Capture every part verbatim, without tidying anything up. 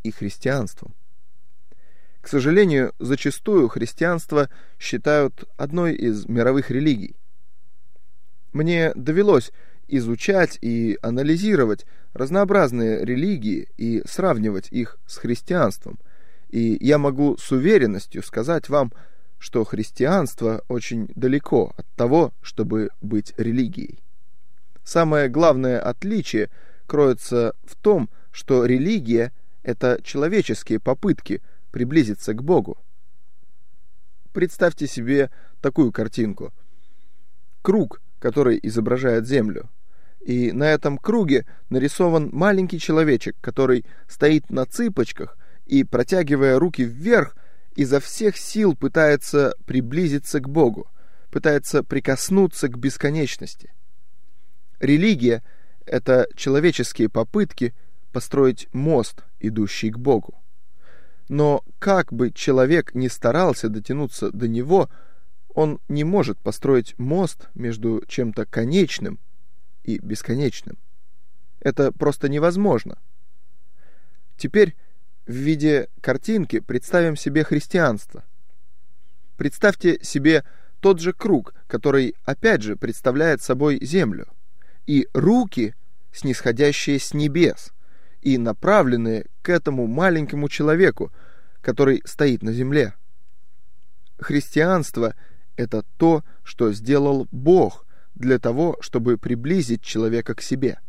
и христианством. К сожалению, зачастую христианство считают одной из мировых религий. Мне довелось изучать и анализировать разнообразные религии и сравнивать их с христианством, и я могу с уверенностью сказать вам, что христианство очень далеко от того, чтобы быть религией. Самое главное отличие кроется в том, что религия — это человеческие попытки приблизиться к Богу. Представьте себе такую картинку. Круг, который изображает Землю. И на этом круге нарисован маленький человечек, который стоит на цыпочках и, протягивая руки вверх, изо всех сил пытается приблизиться к Богу, пытается прикоснуться к бесконечности. Религия — это человеческие попытки построить мост, идущий к Богу. Но как бы человек ни старался дотянуться до него, он не может построить мост между чем-то конечным и бесконечным. Это просто невозможно. Теперь в виде картинки представим себе христианство. Представьте себе тот же круг, который опять же представляет собой землю, и руки, снисходящие с небес, и направленные к этому маленькому человеку, который стоит на земле. Христианство — это то, что сделал Бог для того, чтобы приблизить человека к себе.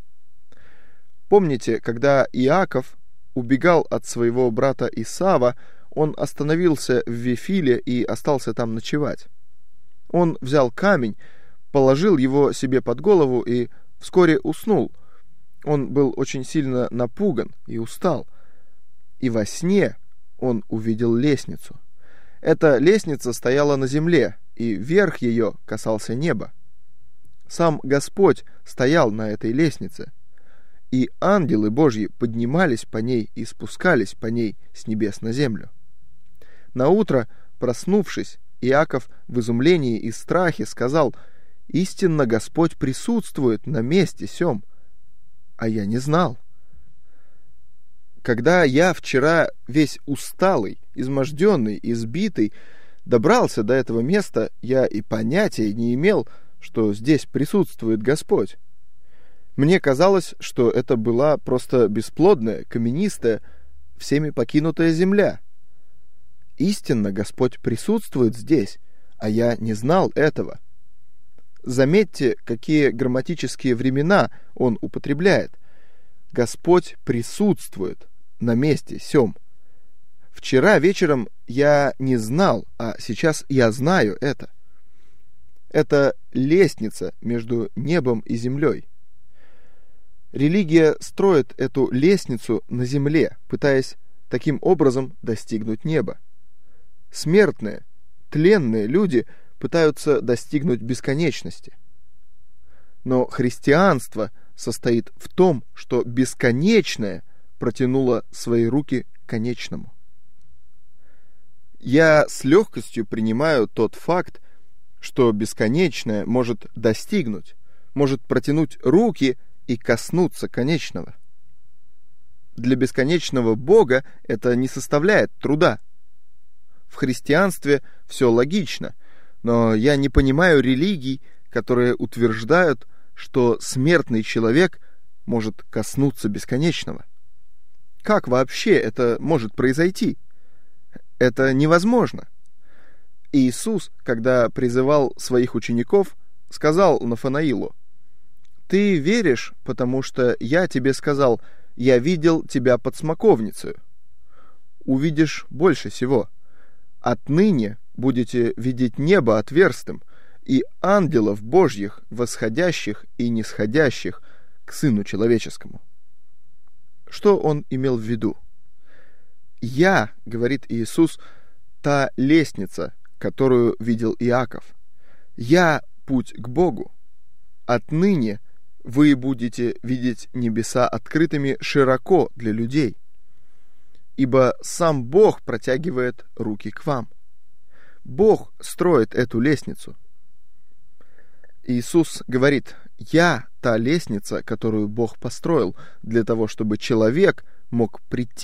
Помните, когда Иаков убегал от своего брата Исава, он остановился в Вифиле и остался там ночевать. Он взял камень, положил его себе под голову и вскоре уснул. Он был очень сильно напуган и устал. И во сне он увидел лестницу. Эта лестница стояла на земле, и верх ее касался неба. Сам Господь стоял на этой лестнице, и ангелы Божьи поднимались по ней и спускались по ней с небес на землю. Наутро, проснувшись, Иаков в изумлении и страхе сказал: «Истинно Господь присутствует на месте сём, а я не знал». Когда я вчера весь усталый, изможденный, избитый добрался до этого места, я и понятия не имел, что здесь присутствует Господь. Мне казалось, что это была просто бесплодная, каменистая, всеми покинутая земля. Истинно Господь присутствует здесь, а я не знал этого. Заметьте, какие грамматические времена он употребляет. Господь присутствует на месте сём. Вчера вечером я не знал, а сейчас я знаю это. Это лестница между небом и землей. Религия строит эту лестницу на земле, пытаясь таким образом достигнуть неба. Смертные, тленные люди пытаются достигнуть бесконечности. Но христианство состоит в том, что бесконечное протянуло свои руки к конечному. Я с легкостью принимаю тот факт, что бесконечное может достигнуть, может протянуть руки и коснуться конечного. Для бесконечного Бога это не составляет труда. В христианстве все логично, но я не понимаю религий, которые утверждают, что смертный человек может коснуться бесконечного. Как вообще это может произойти? Это невозможно. Иисус, когда призывал своих учеников, сказал Нафанаилу: «Ты веришь, потому что я тебе сказал, я видел тебя под смоковницею. Увидишь больше всего. Отныне будете видеть небо отверстым и ангелов Божьих, восходящих и нисходящих к Сыну Человеческому». Что он имел в виду? «Я, — говорит Иисус, — та лестница, которую видел Иаков. Я — путь к Богу. Отныне вы будете видеть небеса открытыми широко для людей, ибо сам Бог протягивает руки к вам. Бог строит эту лестницу». Иисус говорит: «Я — та лестница, которую Бог построил для того, чтобы человек мог прийти